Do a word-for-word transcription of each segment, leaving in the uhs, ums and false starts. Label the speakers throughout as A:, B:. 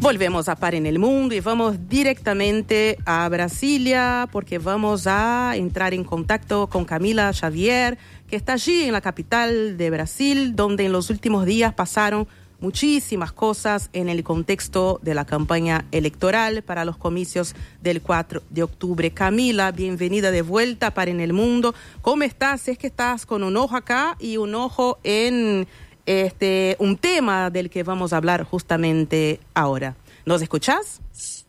A: Volvemos a Par en el Mundo y vamos directamente a Brasilia porque vamos a entrar en contacto con Camila Xavier, que está allí en la capital de Brasil, donde en los últimos días pasaron muchísimas cosas en el contexto de la campaña electoral para los comicios del cuatro de octubre. Camila, bienvenida de vuelta a Par en el Mundo. ¿Cómo estás? Es que estás con un ojo acá y un ojo en este un tema del que vamos a hablar justamente ahora. ¿Nos escuchás?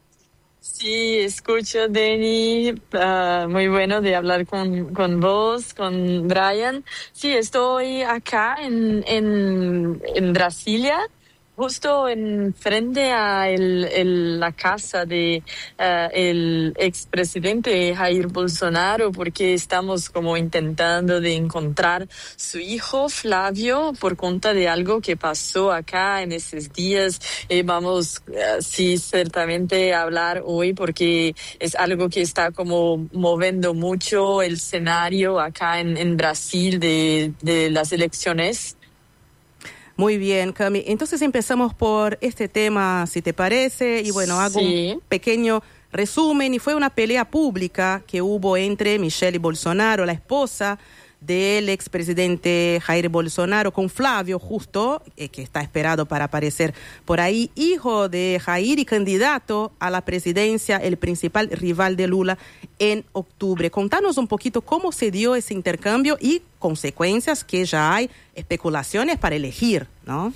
B: Sí, escucho, Deni. Uh, muy bueno de hablar con, con vos, con Brian. Sí, estoy acá en, en, en Brasilia, justo en frente a el, el, la casa de uh, el expresidente Jair Bolsonaro, porque estamos como intentando de encontrar su hijo Flavio por cuenta de algo que pasó acá en esos días. Eh, vamos, uh, sí, ciertamente a hablar hoy porque es algo que está como moviendo mucho el escenario acá en, en Brasil de, de las elecciones.
A: Muy bien, Cami. Entonces empezamos por este tema, si te parece, y bueno, hago sí. un pequeño resumen. Y fue una pelea pública que hubo entre Michelle Bolsonaro, la esposa del expresidente Jair Bolsonaro, con Flavio, justo, eh, que está esperado para aparecer por ahí, hijo de Jair y candidato a la presidencia, el principal rival de Lula en octubre. Contanos un poquito cómo se dio ese intercambio y consecuencias, que ya hay especulaciones para elegir, ¿no?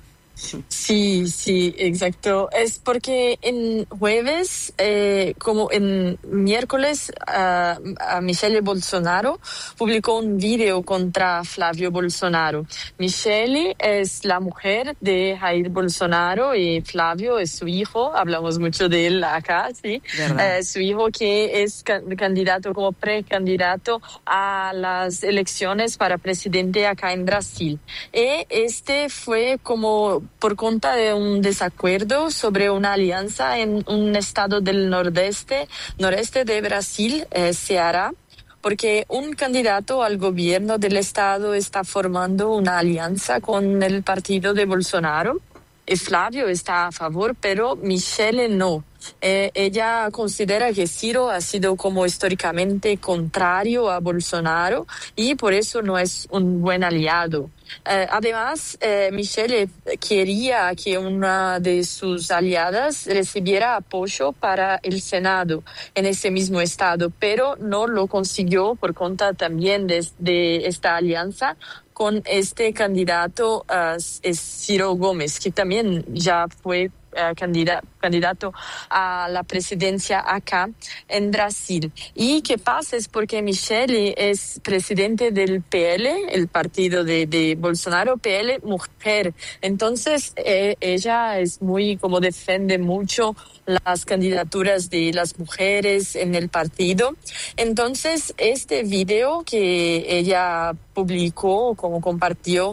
B: Sí, sí, exacto. Es porque en jueves, eh, como en miércoles, uh, uh, Michelle Bolsonaro publicó un video contra Flavio Bolsonaro. Michelle es la mujer de Jair Bolsonaro y Flavio es su hijo. Hablamos mucho de él acá, sí. Uh, su hijo que es ca- candidato, como precandidato a las elecciones para presidente acá en Brasil. Y este fue como por cuenta de un desacuerdo sobre una alianza en un estado del nordeste, noreste de Brasil, eh, Ceará, porque un candidato al gobierno del estado está formando una alianza con el partido de Bolsonaro. Y Flavio está a favor, pero Michelle no. Eh, ella considera que Ciro ha sido como históricamente contrario a Bolsonaro y por eso no es un buen aliado. Eh, además, eh, Michelle quería que una de sus aliadas recibiera apoyo para el Senado en ese mismo estado, pero no lo consiguió por cuenta también de, de esta alianza con este candidato, uh, es Ciro Gómez, que también ya fue Uh, candida- candidato a la presidencia acá en Brasil. Y qué pasa es porque Michelle es presidente del P L, el partido de, de Bolsonaro, P L Mujer. Entonces eh, ella es muy, como defiende mucho las candidaturas de las mujeres en el partido. Entonces este video que ella publicó, como compartió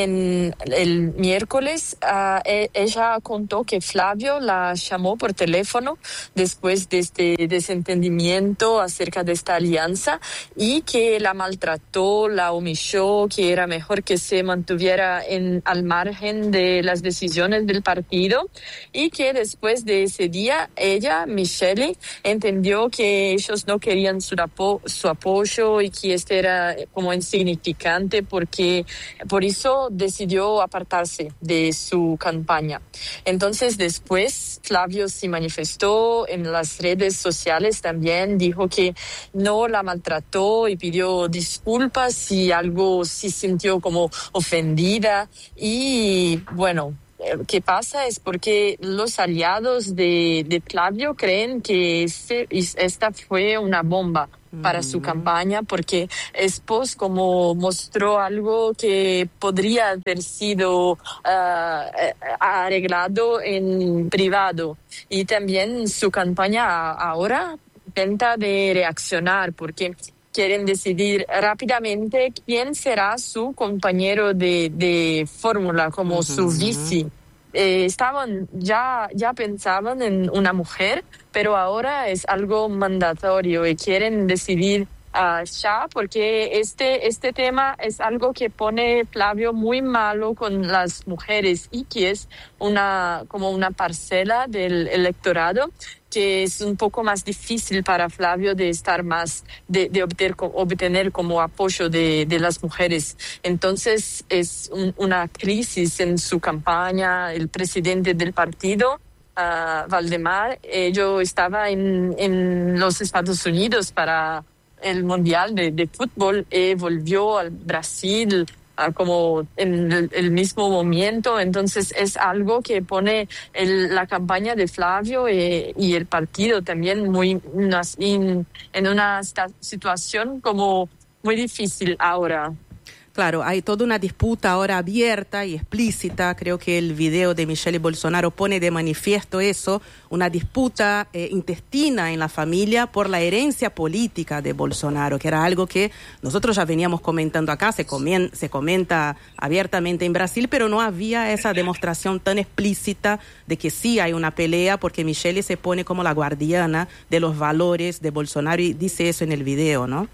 B: en el miércoles, uh, e- ella contó que Flavio la llamó por teléfono después de este desentendimiento acerca de esta alianza y que la maltrató, la humilló, que era mejor que se mantuviera en, al margen de las decisiones del partido y que después de ese día ella, Michelle, entendió que ellos no querían su, apo- su apoyo y que este era como insignificante porque por eso decidió apartarse de su campaña. Entonces después Flavio se manifestó en las redes sociales también, dijo que no la maltrató y pidió disculpas si algo se sintió como ofendida y bueno, ¿qué pasa? Es porque los aliados de, de Flavio creen que este, esta fue una bomba para su campaña, porque Espos como mostró algo que podría haber sido uh, arreglado en privado. Y también su campaña ahora intenta de reaccionar, porque quieren decidir rápidamente quién será su compañero de, de fórmula, como uh-huh. su vice. Eh, estaban ya ya pensaban en una mujer, pero ahora es algo mandatorio y quieren decidir uh, ya, porque este, este tema es algo que pone Flavio muy malo con las mujeres y que es una, como una parcela del electorado que es un poco más difícil para Flavio de estar más, de, de obtener, obtener como apoyo de, de las mujeres. Entonces es un, una crisis en su campaña. El presidente del partido, Uh, Valdemar, eh, yo estaba en, en los Estados Unidos para el Mundial de, de Fútbol y volvió al Brasil uh, como en el, el mismo momento. Entonces es algo que pone el, la campaña de Flavio y, y el partido también muy in, en una situación como muy difícil ahora.
A: Claro, hay toda una disputa ahora abierta y explícita. Creo que el video de Michelle Bolsonaro pone de manifiesto eso, una disputa eh, intestina en la familia por la herencia política de Bolsonaro, que era algo que nosotros ya veníamos comentando acá, se, comien- se comenta abiertamente en Brasil, pero no había esa demostración tan explícita de que sí hay una pelea, porque Michelle se pone como la guardiana de los valores de Bolsonaro y dice eso en el video, ¿no?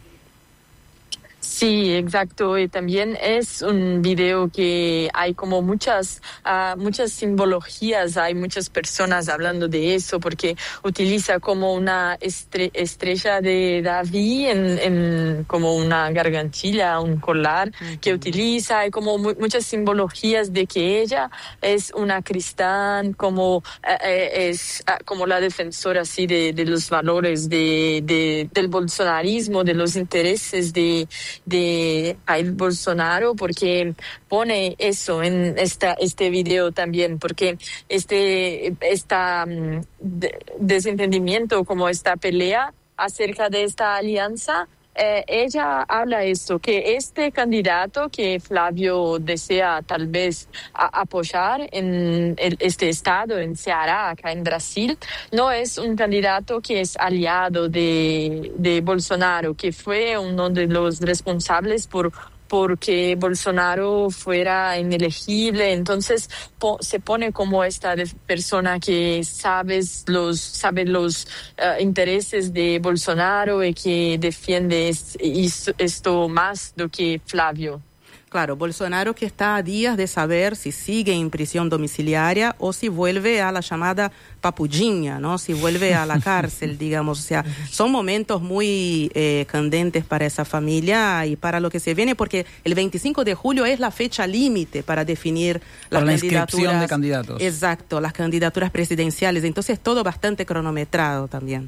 B: Sí, exacto. Y también es un video que hay como muchas, uh, muchas simbologías, hay muchas personas hablando de eso, porque utiliza como una estre- estrella de David en, en como una gargantilla, un collar uh-huh. que utiliza. Hay como mu- muchas simbologías de que ella es una cristiana, como uh, es uh, como la defensora así de, de los valores de, de, del bolsonarismo, de los intereses de de Jair Bolsonaro, porque pone eso en esta este video también, porque este esta um, de, desentendimiento, como esta pelea acerca de esta alianza, eh, ella habla esto, que este candidato que Flavio desea tal vez a, apoyar en el, este estado, en Ceará, acá en Brasil, no es un candidato que es aliado de, de Bolsonaro, que fue uno de los responsables por porque Bolsonaro fuera inelegible. Entonces po- se pone como esta de- persona que sabes los, sabe los uh, intereses de Bolsonaro y que defiende es, es, esto más do que Flavio.
A: Claro, Bolsonaro que está a días de saber si sigue en prisión domiciliaria o si vuelve a la llamada papudinha, ¿no? Si vuelve a la cárcel, digamos. O sea, son momentos muy eh, candentes para esa familia y para lo que se viene, porque el veinticinco de julio es la fecha límite para definir las
C: para la
A: candidaturas.
C: inscripción de candidatos.
A: Exacto, las candidaturas presidenciales. Entonces, todo bastante cronometrado también.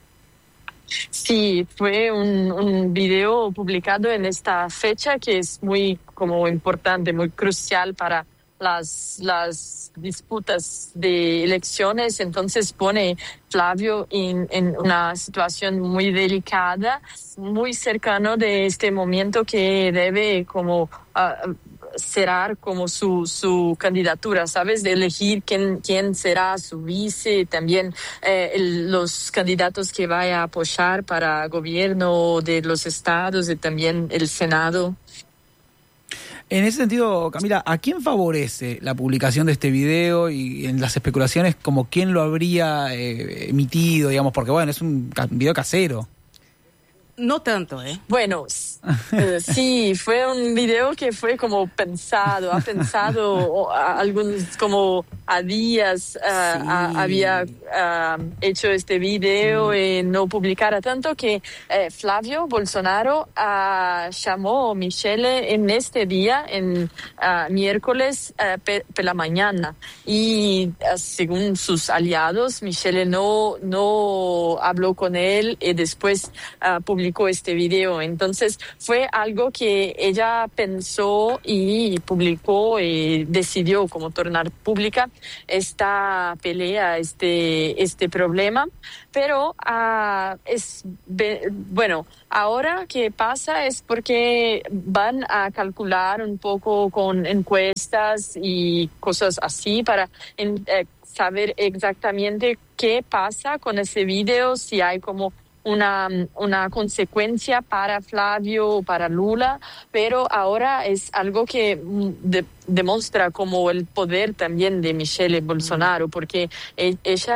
B: Sí, fue un, un video publicado en esta fecha que es muy como importante, muy crucial para las, las disputas de elecciones. Entonces pone Flavio en, en una situación muy delicada, muy cercano de este momento que debe como uh, cerrar como su, su candidatura, ¿sabes? De elegir quién, quién será su vice, también eh, el, los candidatos que vaya a apoyar para gobierno de los estados y también el Senado.
C: En ese sentido, Camila, ¿a quién favorece la publicación de este video y en las especulaciones como quién lo habría eh, emitido, digamos? Porque, bueno, es un ca- video casero.
A: No tanto, ¿eh?
B: Bueno, uh, sí, fue un video que fue como pensado, ha pensado a, algunos como a días uh, sí. a, había uh, hecho este video sí. y no publicara tanto que uh, Flavio Bolsonaro uh, llamó a Michelle en este día, en uh, miércoles uh, pe, pe la mañana y uh, según sus aliados, Michelle no, no habló con él y después uh, publicó este video. Entonces fue algo que ella pensó y publicó y decidió como tornar pública esta pelea, este, este problema. Pero uh, es bueno, ahora que pasa es porque van a calcular un poco con encuestas y cosas así para en, eh, saber exactamente qué pasa con ese video, si hay como Una, una consecuencia para Flavio o para Lula, pero ahora es algo que de, demuestra como el poder también de Michelle Bolsonaro, porque ella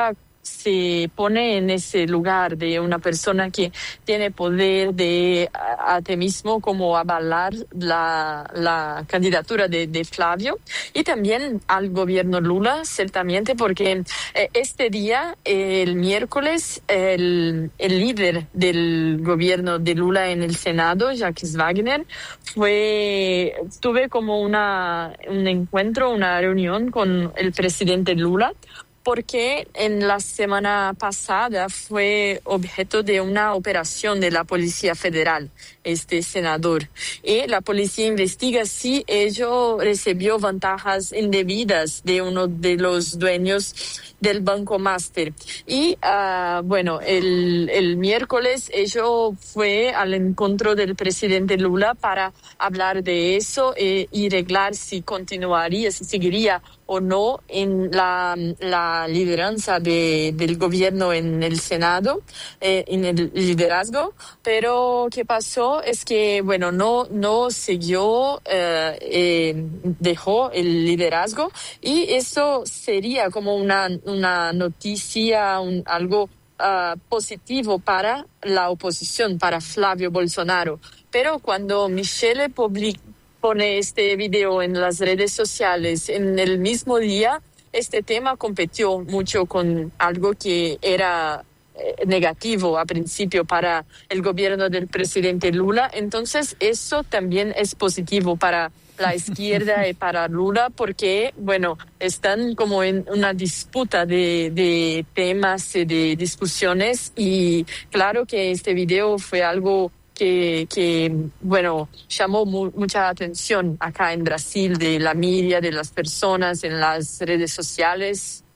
B: se pone en ese lugar de una persona que tiene poder de a, a ti mismo como avalar la, la candidatura de, de Flavio y también al gobierno Lula, ciertamente, porque eh, este día, eh, el miércoles, el, el líder del gobierno de Lula en el Senado, Jacques Wagner, fue, tuve como una, un encuentro, una reunión con el presidente Lula, porque en la semana pasada fue objeto de una operación de la Policía Federal, este senador. Y la policía investiga si ello recibió ventajas indebidas de uno de los dueños del Banco Master. Y uh, bueno, el, el miércoles ello fue al encuentro del presidente Lula para hablar de eso eh, y arreglar si continuaría, si seguiría o no en la, la lideranza de, del gobierno en el Senado, eh, en el liderazgo. Pero ¿qué pasó? Es que, bueno, no, no siguió, eh, eh, dejó el liderazgo y eso sería como una, una noticia, un, algo uh, positivo para la oposición, para Flavio Bolsonaro. Pero cuando Michelle publicó pone este video en las redes sociales en el mismo día, este tema competió mucho con algo que era eh, negativo a principio para el gobierno del presidente Lula. Entonces eso también es positivo para la izquierda y para Lula porque, bueno, están como en una disputa de, de temas y de discusiones y claro que este video fue algo Que, que, bueno, llamó mu- mucha atención acá en Brasil, de la media, de las personas en las redes sociales.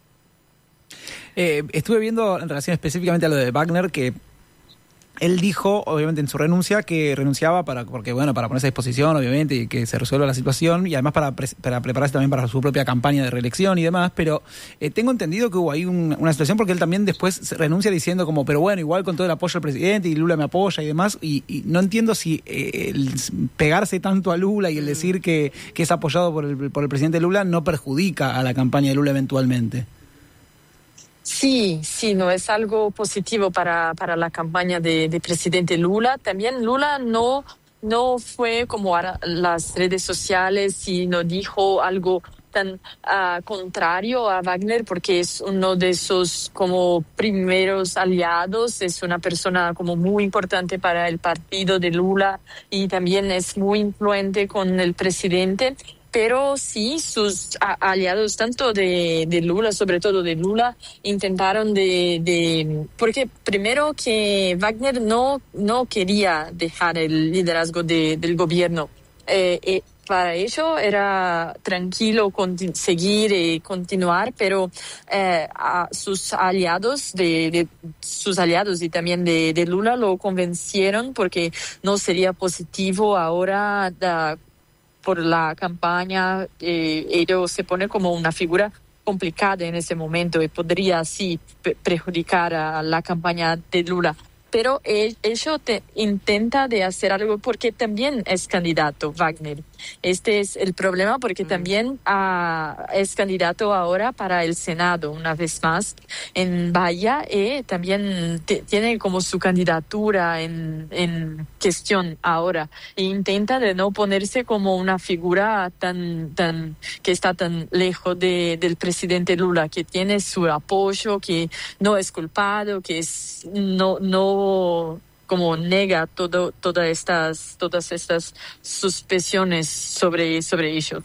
C: Eh, estuve viendo en relación específicamente a lo de Wagner, que él dijo, obviamente, en su renuncia, que renunciaba para, porque, bueno, para ponerse a disposición, obviamente, y que se resuelva la situación, y además para, pre- para prepararse también para su propia campaña de reelección y demás, pero eh, tengo entendido que hubo ahí un, una situación, porque él también después se renuncia diciendo como, pero bueno, igual con todo el apoyo del presidente, y Lula me apoya y demás, y, y no entiendo si eh, el pegarse tanto a Lula y el decir que, que es apoyado por el, por el presidente Lula no perjudica a la campaña de Lula eventualmente.
B: Sí, sí, no es algo positivo para, para la campaña de, de presidente Lula. También Lula no, no fue como a las redes sociales y no dijo algo tan uh, contrario a Wagner porque es uno de sus como primeros aliados, es una persona como muy importante para el partido de Lula y también es muy influente con el presidente. Pero sí, sus a, aliados, tanto de, de Lula, sobre todo de Lula, intentaron de, de... Porque primero que Wagner no, no quería dejar el liderazgo de, del gobierno. Eh, eh, para ello era tranquilo continu- seguir y continuar, pero eh, a sus aliados, de, de sus aliados y también de, de Lula lo convencieron porque no sería positivo ahora da, por la campaña, eh, ello se pone como una figura complicada en ese momento y podría así pe- perjudicar a la campaña de Lula. Pero él, ello te intenta de hacer algo porque también es candidato Wagner. Este es el problema porque mm. también uh, es candidato ahora para el Senado una vez más en Bahía y también te, tiene como su candidatura en, en cuestión ahora e intenta de no ponerse como una figura tan, tan que está tan lejos de, del presidente Lula, que tiene su apoyo, que no es culpado, que es no no como nega todo, todas estas, todas estas suspiciones sobre, sobre ellos.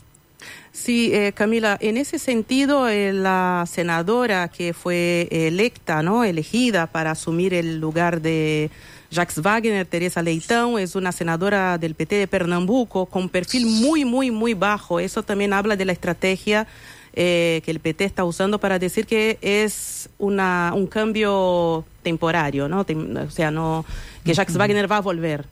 A: Sí, eh, Camila, en ese sentido, eh, la senadora que fue electa, ¿no? Elegida para asumir el lugar de Jacques Wagner, Teresa Leitão, es una senadora del P T de Pernambuco con perfil muy, muy, muy bajo. Eso también habla de la estrategia eh, que el P T está usando para decir que es una, un cambio temporario, ¿no? Tem- o sea, no que Jacques Wagner va a volver.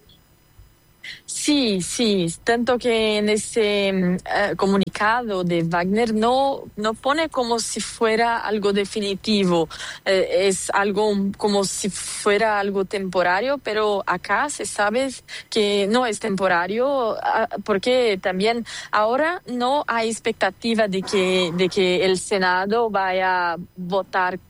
B: Sí, sí, tanto que en ese uh, comunicado de Wagner no, no pone como si fuera algo definitivo, eh, es algo como si fuera algo temporario, pero acá se sabe que no es temporario uh, porque también ahora no hay expectativa de que, de que el Senado vaya a votar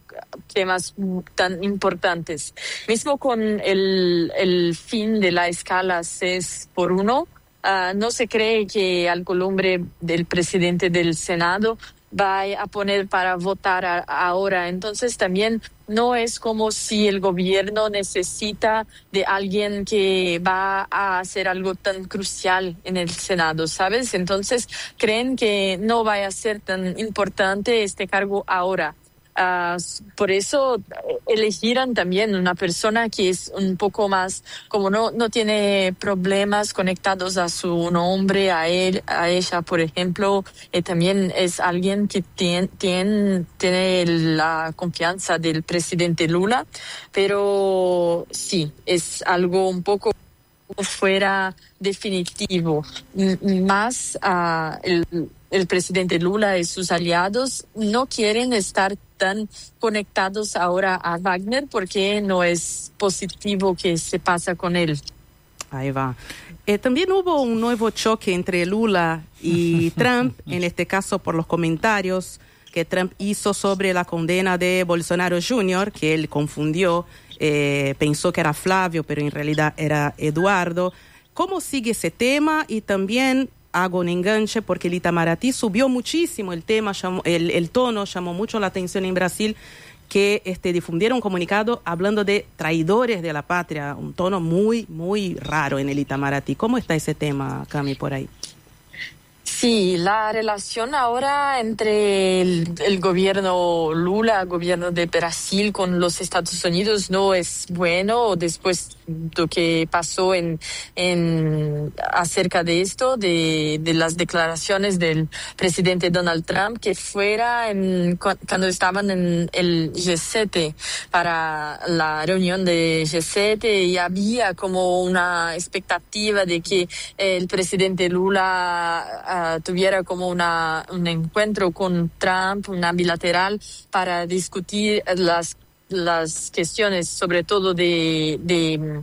B: temas tan importantes. Mismo con el, el fin de la escala seis por uno, uh, no se cree que Alcolumbre, del presidente del Senado, va a poner para votar a, ahora. Entonces también no es como si el gobierno necesita de alguien que va a hacer algo tan crucial en el Senado, ¿sabes? Entonces creen que no va a ser tan importante este cargo ahora. Uh, por eso elegirán también una persona que es un poco más, como no, no tiene problemas conectados a su nombre, a él, a ella, por ejemplo, y también es alguien que tiene, tiene, tiene la confianza del presidente Lula, pero sí, es algo un poco fuera definitivo. Más uh, el, el presidente Lula y sus aliados no quieren estar tan conectados ahora a Wagner porque no es positivo que se pasa con él.
A: Ahí va. Eh, también hubo un nuevo choque entre Lula y Trump, en este caso por los comentarios que Trump hizo sobre la condena de Bolsonaro junior, que él confundió, eh, pensó que era Flavio, pero en realidad era Eduardo. ¿Cómo sigue ese tema? Y también hago un enganche porque el Itamaraty subió muchísimo el tema, llamó, el, el tono, llamó mucho la atención en Brasil, que este, difundieron un comunicado hablando de traidores de la patria, un tono muy, muy raro en el Itamaraty. ¿Cómo está ese tema, Cami, por ahí?
B: Sí, la relación ahora entre el, el gobierno Lula, el gobierno de Brasil con los Estados Unidos no es bueno después de lo que pasó en, en acerca de esto, de, de las declaraciones del presidente Donald Trump, que fuera en, cuando estaban en el G siete para la reunión de G siete y había como una expectativa de que el presidente Lula uh, tuviera como una, un encuentro con Trump, una bilateral, para discutir las, las cuestiones, sobre todo de, de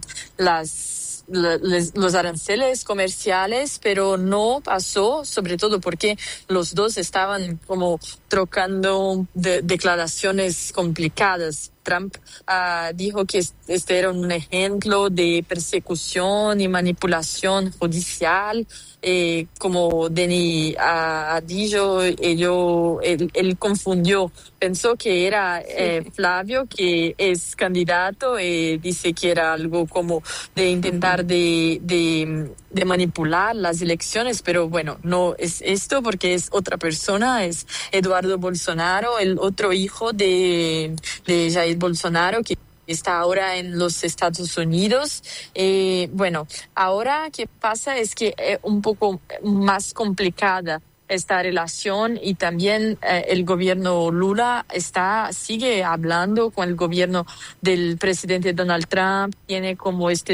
B: las, les, los aranceles comerciales, pero no pasó, sobre todo porque los dos estaban como trocando de, declaraciones complicadas. Trump uh, dijo que este era un ejemplo de persecución y manipulación judicial, eh, como Denis ha dicho, ello, él, él confundió, pensó que era eh, Flavio, que es candidato, y dice que era algo como de intentar de, de, de manipular las elecciones, pero bueno, no es esto porque es otra persona, es Eduardo Bolsonaro, el otro hijo de, de Jair Bolsonaro, que está ahora en los Estados Unidos. Eh, bueno, ahora qué pasa es que es un poco más complicada esta relación y también eh, el gobierno Lula está sigue hablando con el gobierno del presidente Donald Trump, tiene como este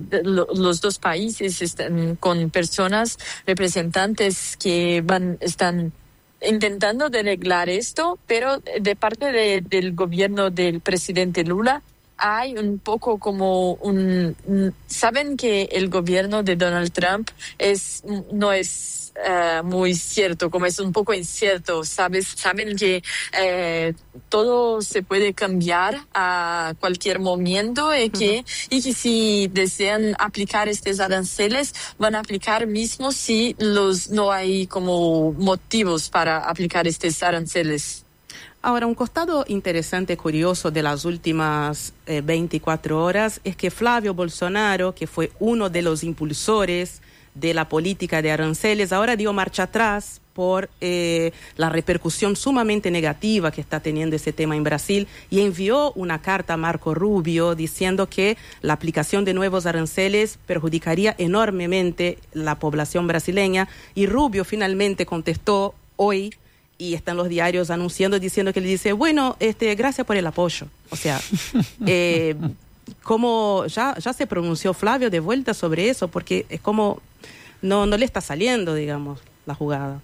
B: los dos países están con personas representantes que van están intentando de arreglar esto, pero de parte de, del gobierno del presidente Lula hay un poco como un... Saben que el gobierno de Donald Trump es no es uh, muy cierto, como es un poco incierto, ¿sabes? Saben que eh, todo se puede cambiar a cualquier momento y que, uh-huh. y que si desean aplicar estos aranceles, van a aplicar mismo si los no hay como motivos para aplicar estos aranceles.
A: Ahora, un costado interesante, curioso de las últimas eh, veinticuatro horas es que Flavio Bolsonaro, que fue uno de los impulsores de la política de aranceles, ahora dio marcha atrás por eh, la repercusión sumamente negativa que está teniendo ese tema en Brasil y envió una carta a Marco Rubio diciendo que la aplicación de nuevos aranceles perjudicaría enormemente la población brasileña, y Rubio finalmente contestó hoy y están los diarios anunciando, diciendo que le dice, bueno, este, gracias por el apoyo. O sea, eh, como ya, ya se pronunció Flavio de vuelta sobre eso, porque es como no, no le está saliendo, digamos, la jugada.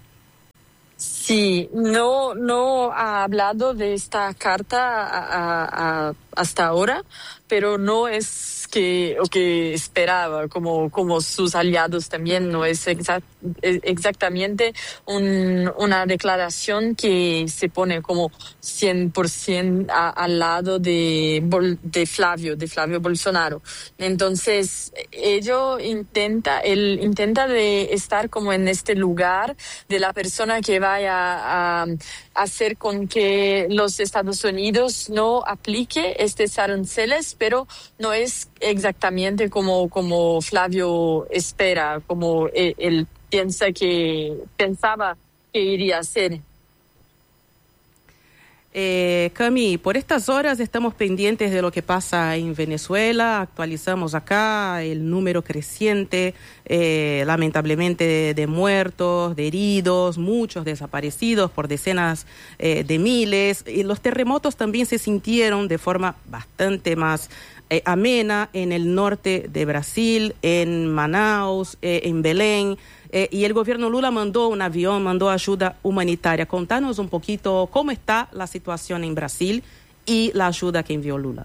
B: Sí, no, no ha hablado de esta carta a, a, hasta ahora, pero no es que o que esperaba, como, como sus aliados también, no es exa- exactamente un, una declaración que se pone como cien por ciento a, al lado de, de Flavio, de Flavio Bolsonaro. Entonces, ello intenta, él intenta de estar como en este lugar de la persona que vaya a, a hacer con que los Estados Unidos no aplique estos aranceles, pero no es exactamente como, como Flavio espera, como él, él piensa que pensaba que iría a ser.
A: Eh, Cami, por estas horas estamos pendientes de lo que pasa en Venezuela, actualizamos acá el número creciente, eh, lamentablemente, de, de muertos, de heridos, muchos desaparecidos por decenas eh, de miles. Y los terremotos también se sintieron de forma bastante más eh, amena en el norte de Brasil, en Manaus, eh, en Belén. Eh, y el gobierno Lula mandó un avión, mandó ayuda humanitaria. Contanos un poquito cómo está la situación en Brasil y la ayuda que envió Lula.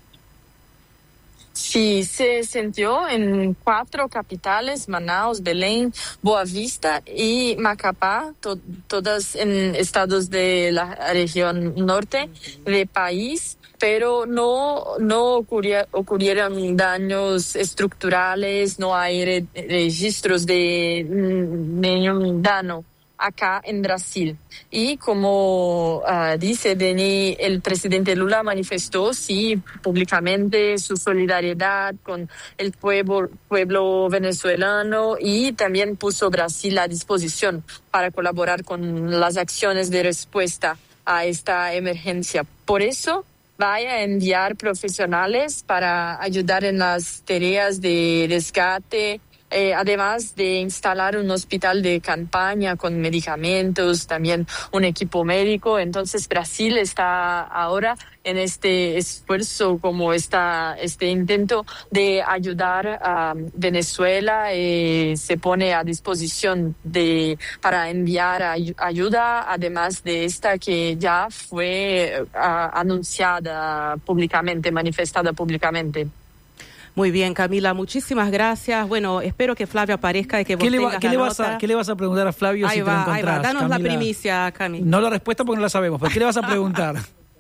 B: Sí, se sintió en cuatro capitales, Manaus, Belén, Boa Vista y Macapá, to- todas en estados de la región norte del país, pero no, no ocurri- ocurrieron daños estructurales, no hay re- registros de mm, ningún daño acá en Brasil. Y como uh, dice Deni, el presidente Lula manifestó, sí, públicamente su solidaridad con el pueblo, pueblo venezolano y también puso Brasil a disposición para colaborar con las acciones de respuesta a esta emergencia. Por eso, vaya a enviar profesionales para ayudar en las tareas de rescate, Eh, además de instalar un hospital de campaña con medicamentos, también un equipo médico. Entonces Brasil está ahora en este esfuerzo, como esta, este intento de ayudar a Venezuela, eh, se pone a disposición de, para enviar ay- ayuda, además de esta que ya fue uh, anunciada públicamente, manifestada públicamente.
A: Muy bien, Camila, muchísimas gracias. Bueno, espero que Flavio aparezca y que vos
C: ¿Qué le, va,
A: tengas
C: ¿qué
A: la
C: le vas
A: nota.
C: a, ¿Qué le vas a preguntar a Flavio
A: Ahí
C: si
A: va,
C: te lo
A: ahí va.
C: encontrás?
A: Danos
C: Camila?
A: la primicia, Cami.
C: No la respuesta porque no la sabemos, pero ¿qué le vas a preguntar?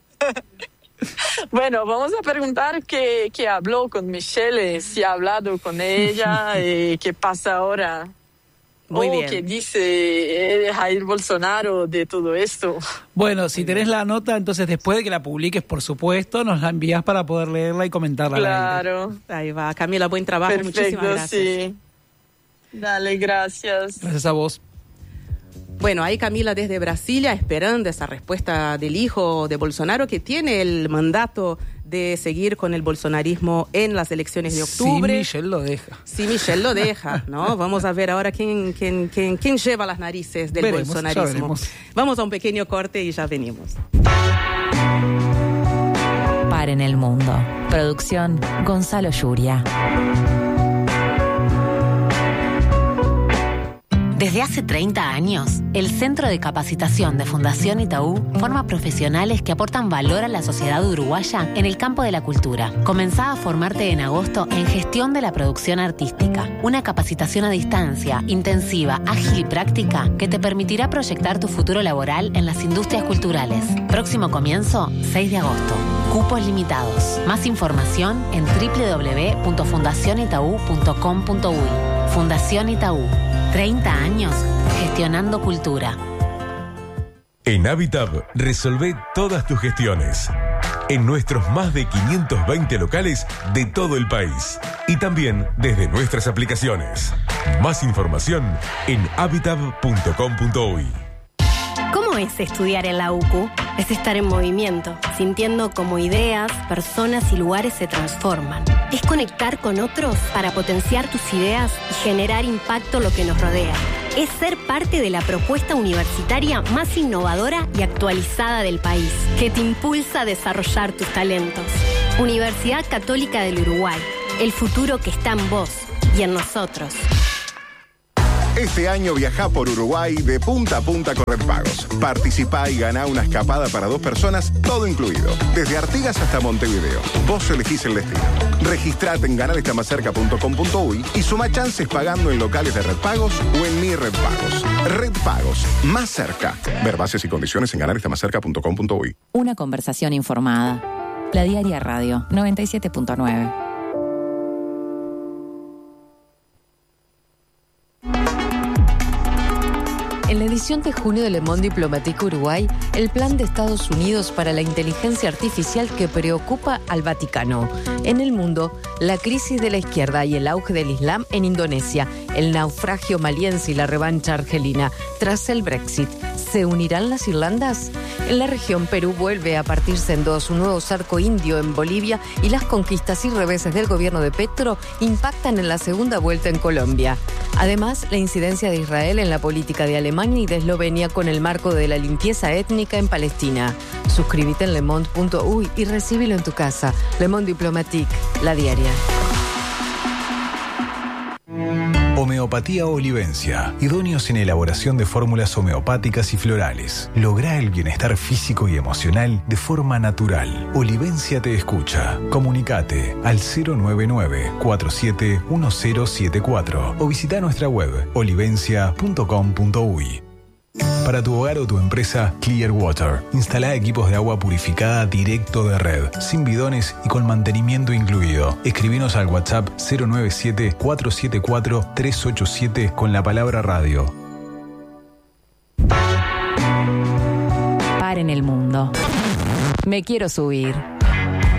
B: Bueno, vamos a preguntar qué, qué habló con Michelle, si ha hablado con ella, eh, qué pasa ahora.
A: Muy
B: o
A: bien.
B: qué dice eh, Jair Bolsonaro de todo esto.
C: Bueno, si tenés la nota, entonces después de que la publiques, por supuesto, nos la envías para poder leerla y comentarla.
B: Claro.
A: Ahí va, Camila, buen trabajo.
B: Perfecto,
A: Muchísimas gracias.
B: sí. Dale, gracias.
C: Gracias a vos.
A: Bueno, ahí Camila desde Brasilia esperando esa respuesta del hijo de Bolsonaro, que tiene el mandato de seguir con el bolsonarismo en las elecciones de octubre.
C: Si Michelle lo deja.
A: Si Michelle lo deja, ¿no? Vamos a ver ahora quién, quién, quién, quién lleva las narices del
C: Veremos,
A: bolsonarismo.
C: ya veremos.
A: Vamos a un pequeño corte y ya venimos.
D: Paren el mundo. Producción Gonzalo Yuria. Desde hace treinta años, el Centro de Capacitación de Fundación Itaú forma profesionales que aportan valor a la sociedad uruguaya en el campo de la cultura. Comenzá a formarte en agosto en Gestión de la Producción Artística, una capacitación a distancia, intensiva, ágil y práctica que te permitirá proyectar tu futuro laboral en las industrias culturales. Próximo comienzo, seis de agosto. Cupos limitados. Más información en doble u doble u doble u punto fundación itaú punto com punto uy. Fundación Itaú. treinta años gestionando cultura.
E: En Habitab resolvé todas tus gestiones. En nuestros más de quinientos veinte locales de todo el país. Y también desde nuestras aplicaciones. Más información en habitab punto com punto uy.
F: ¿Cómo es estudiar en la U C U? Es estar en movimiento, sintiendo cómo ideas, personas y lugares se transforman. Es conectar con otros para potenciar tus ideas y generar impacto en lo que nos rodea. Es ser parte de la propuesta universitaria más innovadora y actualizada del país, que te impulsa a desarrollar tus talentos. Universidad Católica del Uruguay, el futuro que está en vos y en nosotros.
G: Este año viajá por Uruguay de punta a punta con Red Pagos. Participá y ganá una escapada para dos personas, todo incluido. Desde Artigas hasta Montevideo. Vos elegís el destino. Registrate en ganar está más cerca punto com punto uy y suma chances pagando en locales de Red Pagos o en Mi Red Pagos. Red Pagos, más cerca. Ver bases y condiciones en ganar está más cerca punto com punto uy.
H: Una conversación informada. La Diaria Radio, noventa y siete punto nueve.
I: En la edición de junio de Le Monde Diplomatique Uruguay, el plan de Estados Unidos para la inteligencia artificial que preocupa al Vaticano. En el mundo, la crisis de la izquierda y el auge del Islam en Indonesia, el naufragio maliense y la revancha argelina. Tras el Brexit, ¿se unirán las Irlandas? En la región, Perú vuelve a partirse en dos, un nuevo cerco indio en Bolivia y las conquistas y reveses del gobierno de Petro impactan en la segunda vuelta en Colombia. Además, la incidencia de Israel en la política de Alemania y de Eslovenia con el marco de la limpieza étnica en Palestina. Suscríbete en lemond punto uy y recíbelo en tu casa. Le Monde Diplomatique, la diaria.
J: Homeopatía Olivencia. Idóneos en elaboración de fórmulas homeopáticas y florales. Logra el bienestar físico y emocional de forma natural. Olivencia te escucha. Comunicate al cero nueve nueve, cuatro siete uno cero siete cuatro o visita nuestra web olivencia punto com punto uy. Para tu hogar o tu empresa, Clear Water. Instala equipos de agua purificada directo de red, sin bidones y con mantenimiento incluido. Escribinos al WhatsApp cero nueve siete, cuatro siete cuatro, tres ocho siete con la palabra radio.
H: Par en el mundo. Me quiero subir.